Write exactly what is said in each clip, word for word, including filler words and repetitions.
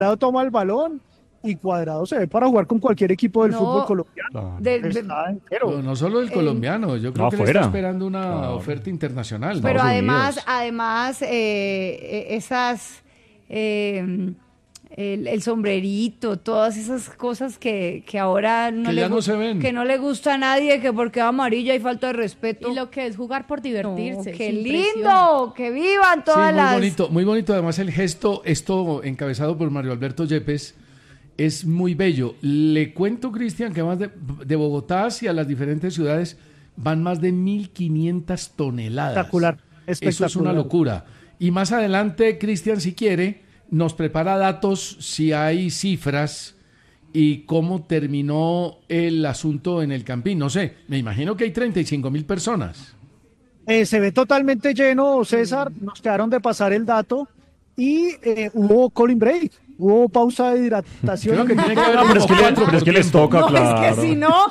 Cuadrado toma el balón y Cuadrado se ve para jugar con cualquier equipo del No, fútbol colombiano. Claro. de- de- Está entero. No, no solo el Eh, colombiano, yo creo no, que le afuera. está esperando una Claro. oferta internacional. pero Estados además, Unidos. además, eh, eh, esas, eh, el, el sombrerito, todas esas cosas que, que ahora no Que le ya no gu- se ven. que no le gusta a nadie, que porque es amarilla hay falta de respeto. Y lo que es jugar por No, divertirse. qué sin lindo, presión. que vivan Sí, todas muy las. bonito, muy bonito además el gesto, esto encabezado por Mario Alberto Yepes, es muy bello. Le cuento, Cristian, que más de, de Bogotá hacia las diferentes ciudades van más de mil quinientas toneladas. Espectacular, Eso es una espectacular. locura. Y más adelante, Cristian, si quiere, nos prepara datos, si hay cifras y cómo terminó el asunto en el Campín. No sé, me imagino que hay treinta y cinco mil personas. Eh, se ve totalmente lleno, César. Nos quedaron de pasar el dato y eh, hubo Colin break, hubo pausa de hidratación. Creo que tiene que haber Ah, pero es que, como le- cuatro pero es por que les tiempo. toca, No, claro. es que si no,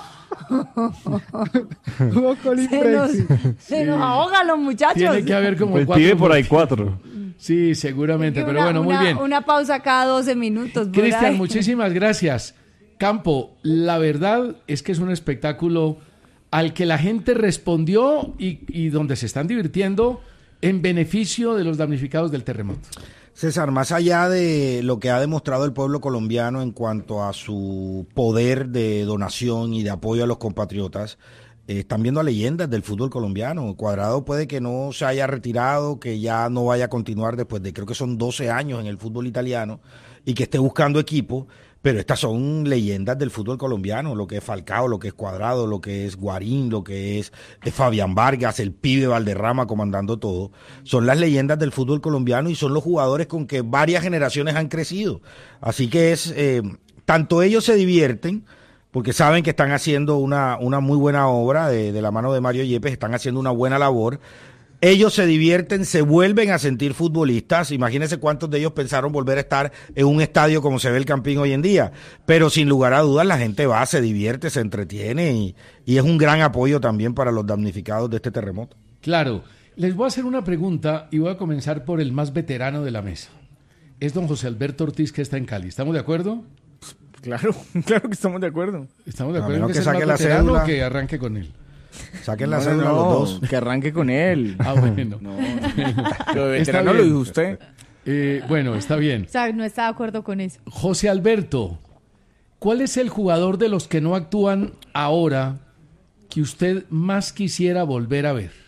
Hubo Colin se break, nos, sí. se nos ahogan los muchachos. Tiene que haber como El cuatro pibe por ahí tiempo. cuatro. Sí, seguramente, Que pero una- bueno, muy una- bien. Una pausa cada doce minutos. por Cristian, ahí. muchísimas gracias. Campo, la verdad es que es un espectáculo al que la gente respondió y, y donde se están divirtiendo en beneficio de los damnificados del terremoto. César, más allá de lo que ha demostrado el pueblo colombiano en cuanto a su poder de donación y de apoyo a los compatriotas, eh, están viendo a leyendas del fútbol colombiano. Cuadrado puede que no se haya retirado, que ya no vaya a continuar después de creo que son doce años en el fútbol italiano y que esté buscando equipo, pero estas son leyendas del fútbol colombiano, lo que es Falcao, lo que es Cuadrado, lo que es Guarín, lo que es eh, Fabián Vargas, el pibe Valderrama comandando todo. Son las leyendas del fútbol colombiano y son los jugadores con que varias generaciones han crecido. Así que es, eh, tanto ellos se divierten, porque saben que están haciendo una, una muy buena obra de, de la mano de Mario Yepes, están haciendo una buena labor. Ellos se divierten, se vuelven a sentir futbolistas. Imagínense cuántos de ellos pensaron volver a estar en un estadio como se ve el Campín hoy en día. Pero sin lugar a dudas la gente va, se divierte, se entretiene y, y es un gran apoyo también para los damnificados de este terremoto. Claro, les voy a hacer una pregunta y voy a comenzar por el más veterano de la mesa. Es don José Alberto Ortiz, que está en Cali. ¿Estamos de acuerdo? Claro, claro que estamos de acuerdo. ¿Estamos de A acuerdo en menos que, que es el saque más la veterano cédula. o que arranque con él? Saquen la No, cédula no, los dos. que arranque con él. Ah, bueno. No, lo de Está veterano lo bien. dijo usted. Eh, bueno, está bien. O sea, no está de acuerdo con eso. José Alberto, ¿cuál es el jugador de los que no actúan ahora que usted más quisiera volver a ver?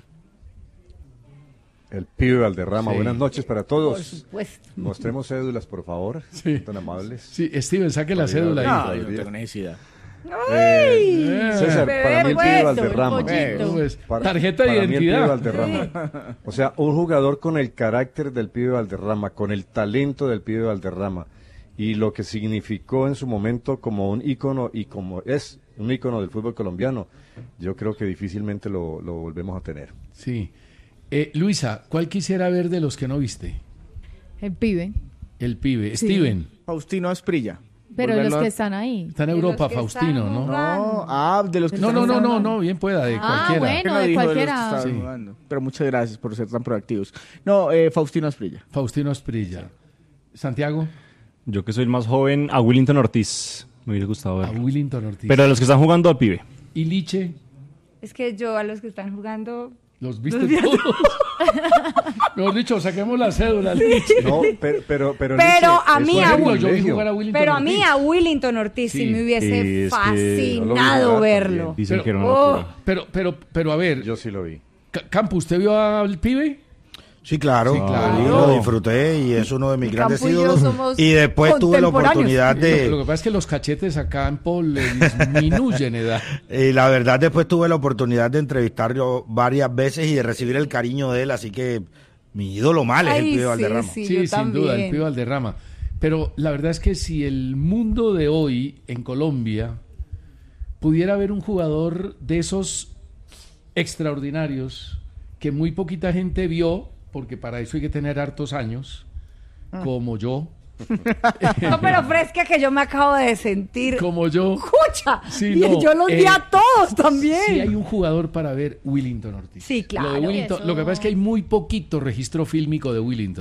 El pibe Valderrama. Sí. Buenas noches para Por todos. supuesto. Mostremos cédulas, por favor. Sí. Tan amables. Sí, Steven, saque la Para cédula ir a- ahí. No, yo no tengo necesidad. Eh, César, bebé para mí el pibe puesto, Valderrama. el pollito. pues, Para- tarjeta de para mí el pibe identidad. Valderrama. O sea, un jugador con el carácter del pibe Valderrama, con el talento del pibe Valderrama y lo que significó en su momento como un ícono y como es un ícono del fútbol colombiano, yo creo que difícilmente lo, lo volvemos a tener. Sí. Eh, Luisa, ¿cuál quisiera ver de los que no viste? El pibe. El pibe. Sí. Steven, Faustino Asprilla. Pero Volverlo los a- que están ahí. está en De los Europa, que Faustino, están ¿no? jugando. No, ah, de los que No, están no, no, no, jugando. no, bien pueda, de Ah, cualquiera. bueno. Que no de dijo de los que cualquiera. estaban Sí. jugando. Pero muchas gracias por ser tan proactivos. No, eh, Faustino Asprilla. Faustino Asprilla. Santiago, Yo que soy el más joven, a Willington Ortiz. Me hubiera gustado a verlo. Willington Ortiz. Pero de los que están jugando al pibe. ¿Y Liche? Es que yo a los que están jugando. ¿Los viste todos? Mejor dicho, saquemos la cédula, Liche. No, pero, pero, pero, Pero Liche, a es mí un a- Por ejemplo, yo vi privilegio. jugar a Willington Pero a mí Ortiz. a Willington Ortiz sí, Sí, me hubiese es que fascinado no lo vi verlo. jugar Dicen Pero- que era una oh. locura. Pero, pero, pero a ver, Yo sí lo vi. Ca- Campo, ¿usted vio al pibe? Sí, claro, Sí, claro. y lo disfruté y es uno de mis Y grandes Campo y yo ídolos. somos Y después tuve la contemporáneos. oportunidad Lo, lo de, que pasa es que los cachetes a Campo le disminuyen edad. y la verdad después tuve la oportunidad de entrevistarlo varias veces y de recibir el cariño de él, así que mi ídolo mal es el Ay, pibe sí, Valderrama. sí, Sí, yo sin también. duda, el pibe Valderrama. Pero la verdad es que si el mundo de hoy en Colombia pudiera haber un jugador de esos extraordinarios que muy poquita gente vio, porque para eso hay que tener hartos años, como yo, No, pero fresca que yo me acabo de sentir. como yo. ¡Escucha! Sí, y no, yo los vi eh, a todos también. Sí hay un jugador para ver, Willington Ortiz. Sí, claro. Lo, de Willington- Eso. lo que pasa es que hay muy poquito registro fílmico de Willington. Sí.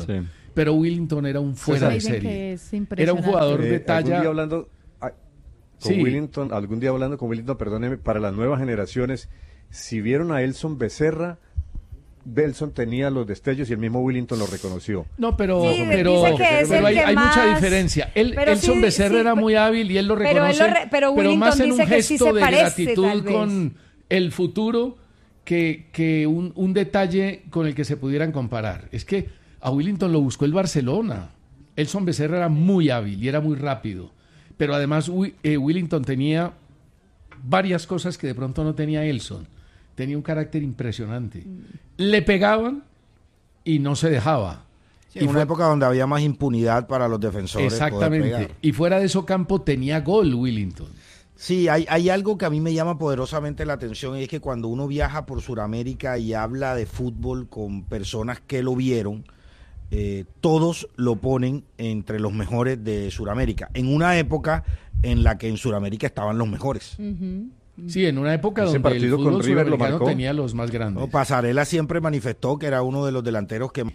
pero Willington era un fuera de Dicen serie. que es Era un impresionante. jugador de Eh, talla... algún día hablando ah, con Sí. Willington, algún día hablando con Willington, perdóneme, para las nuevas generaciones, si vieron a Elson Becerra, Belson tenía los destellos y el mismo Willington lo reconoció. No, pero, Sí, pero, dice que es pero el hay, que hay mucha más- diferencia. Él, Pero Elson sí, Becerra sí, era pe- muy hábil y él lo pero él reconoce, lo re- pero Willington más en un dice que sí gesto se de parece, gratitud tal vez. con el futuro que, que un, un detalle con el que se pudieran comparar. Es que a Willington lo buscó el Barcelona. Elson Becerra era muy hábil y era muy rápido. Pero además Wi- eh, Willington tenía varias cosas que de pronto no tenía Elson. Tenía un carácter impresionante. Le pegaban y no se dejaba. Sí, Y en una fue- época donde había más impunidad para los defensores. poder Exactamente. pegar. Y fuera de eso campo tenía gol Willington. Sí, hay, hay algo que a mí me llama poderosamente la atención y es que cuando uno viaja por Sudamérica y habla de fútbol con personas que lo vieron, eh, todos lo ponen entre los mejores de Sudamérica, en una época en la que en Sudamérica estaban los mejores. Sí, en una época Ese donde el partido con fútbol River lo sudamericano marcó. tenía los más grandes. ¿No? Pasarela siempre manifestó que era uno de los delanteros que...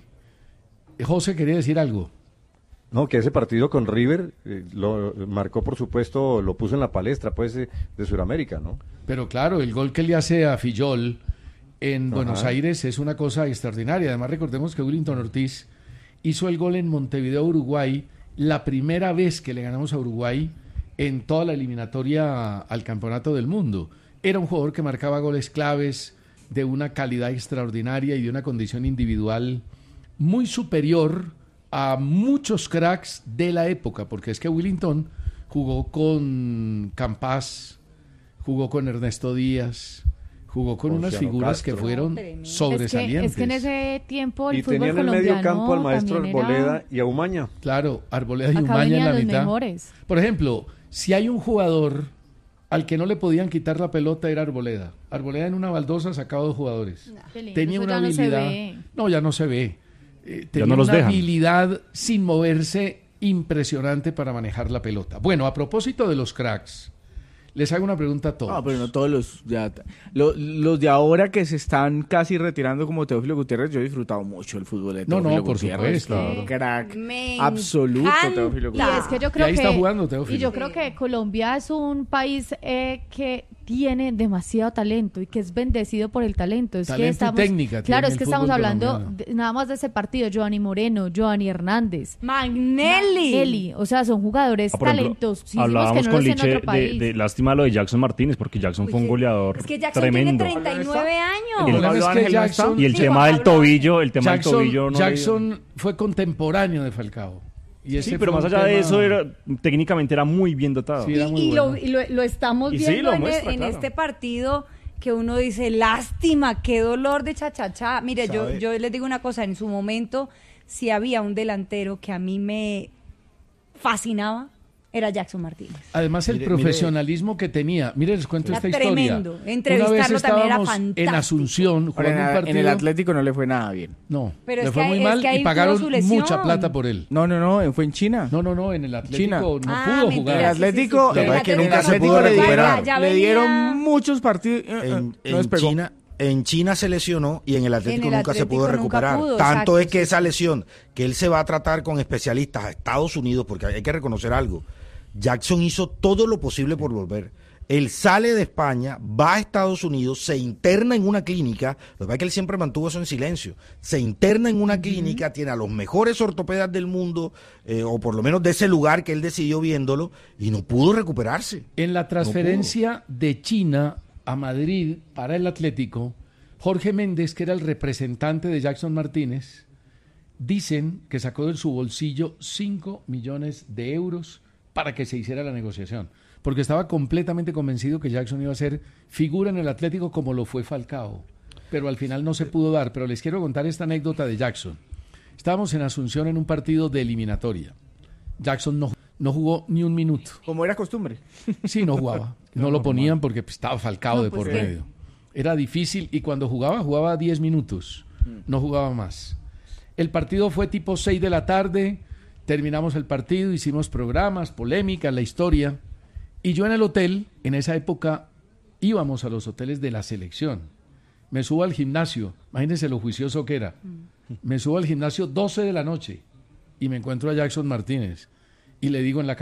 José quería decir algo. No, que ese partido con River eh, lo marcó, por supuesto, lo puso en la palestra, pues, de, de Sudamérica, ¿no? Pero claro, el gol que le hace a Fillol en Ajá. Buenos Aires es una cosa extraordinaria. Además, recordemos que Willington Ortiz hizo el gol en Montevideo, Uruguay, la primera vez que le ganamos a Uruguay en toda la eliminatoria al Campeonato del Mundo. Era un jugador que marcaba goles claves, de una calidad extraordinaria y de una condición individual muy superior a muchos cracks de la época, porque es que Willington jugó con Campas, jugó con Ernesto Díaz, jugó con Con unas Luciano figuras Castro. que fueron Tremendo. Es que, sobresalientes. es que en ese tiempo el Y fútbol tenía en el colombiano medio campo al maestro también era- Arboleda y a Umaña. Claro, Arboleda y Acá Umaña en venían la los mitad. mejores. Por ejemplo, si hay un jugador al que no le podían quitar la pelota era Arboleda. Arboleda en una baldosa sacaba dos jugadores. Qué lindo, Tenía eso una ya no se habilidad. ve. No, ya no se ve. Eh, tenía no los una dejan. habilidad sin moverse impresionante para manejar la pelota. Bueno, a propósito de los cracks, les hago una pregunta a todos. No, pero no todos los ya lo- los de ahora que se están casi retirando como Teófilo Gutiérrez, yo he disfrutado mucho el fútbol de No, no, Teófilo por Gutiérrez. supuesto. Qué crack Me absoluto encanta. Teófilo Y Gutiérrez. es que yo Y creo ahí que está jugando Teófilo. y yo creo que Colombia es un país eh, que tiene demasiado talento y que es bendecido por el talento. Es Talento que y estamos, técnica claro, tiene es el que estamos fútbol hablando colombiano. de- nada más de ese partido. Giovanni Moreno, Giovanni Hernández, Magnelli. Eli, o sea, son jugadores Ah, por ejemplo, talentosísimos que hablábamos no con los tiene Liche otro de, país. de lástima lo de Jackson Martínez, porque Jackson fue un Uy, goleador Es que Jackson tremendo. tiene treinta y nueve años. El problema Pablo es que Ángel no Jackson, está. Y el Sí, tema Juan del Pablo tobillo, el tema Jackson, del tobillo no le- Jackson fue contemporáneo de Falcao. Y ese Sí, pero fue más un allá de tema- eso, era, técnicamente era muy bien dotado. Sí, Y, era muy y lo, bueno. y lo- lo estamos Y sí, viendo lo en, muestra, en claro. este partido que uno dice, lástima, qué dolor de chachachá. Mire, yo, ¿Sabe? yo les digo una cosa, en su momento, si había un delantero que a mí me fascinaba, era Jackson Martínez. Además, el Mire, mire. profesionalismo que tenía. Mire, les cuento Era esta historia. tremendo. Una vez Entrevistarlo también era estábamos en fantástico. Asunción Ahora, jugando un en, partido. en el Atlético no le fue nada bien. No, Pero le es fue que muy ahí- es mal que ahí y tuvo pagaron su lesión. mucha plata por él. No, no, no, fue en China. No, no, no, en el Atlético China. no Ah, pudo mentira, jugar. El sí, Atlético, sí, sí. Lo que El pasa es que Atlético nunca se Atlético pudo le recuperar. dieron, Ya le venía- dieron muchos partidos. eh, eh, En, no en despegó. China, en China se lesionó y en el Atlético En el nunca se Atlético pudo nunca recuperar. pudo, Tanto exacto, es que sí, esa lesión que él se va a tratar con especialistas a Estados Unidos, porque hay que reconocer algo. Jackson hizo todo lo posible por volver. Él sale de España, va a Estados Unidos, se interna en una clínica, lo que pasa es que él siempre mantuvo eso en silencio, se interna en una clínica, tiene a los mejores ortopedas del mundo, eh, o por lo menos de ese lugar que él decidió viéndolo, y no pudo recuperarse. En la transferencia de China a Madrid para el Atlético, Jorge Méndez, que era el representante de Jackson Martínez, dicen que sacó de su bolsillo cinco millones de euros para que se hiciera la negociación, porque estaba completamente convencido que Jackson iba a ser figura en el Atlético como lo fue Falcao, pero al final no se pudo dar. Pero les quiero contar esta anécdota de Jackson. Estábamos en Asunción en un partido de eliminatoria. Jackson no, no jugó ni un minuto. Como era costumbre. Sí, no jugaba. No lo ponían porque pues, estaba Falcao No, de pues, por ¿qué? medio. Era difícil y cuando jugaba, jugaba diez minutos. No jugaba más. El partido fue tipo seis de la tarde. Terminamos el partido, hicimos programas, polémicas, la historia. Y yo en el hotel, en esa época, íbamos a los hoteles de la selección. Me subo al gimnasio. Imagínense lo juicioso que era. Me subo al gimnasio doce de la noche. y me encuentro a Jackson Martínez y le digo en la